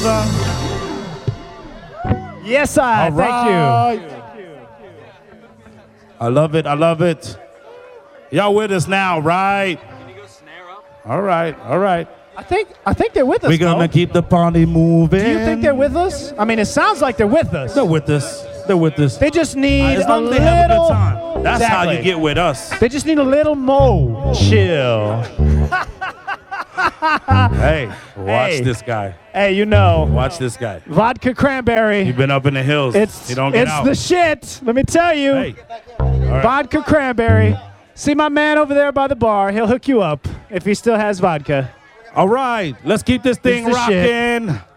Yes, I. All right. Thank you. I love it. I love it. Y'all with us now, right? Can you go snare up? All right. All right. I think they're with us. We're gonna Bo. keep the party moving. Do you think they're with us? I mean, it sounds like they're with us. They're with us. They're with us. They just need As a long as little. they have a good time. That's how Exactly. you get with us. They just need a little more chill. Hey, watch Hey. this guy. Hey, you know, Watch this guy. vodka cranberry. You've been up in the hills. It's you don't get out. the shit. Let me tell you. Hey. All right. Vodka cranberry. See my man over there by the bar. He'll hook you up if he still has vodka. All right. Let's keep this thing the shit. rocking.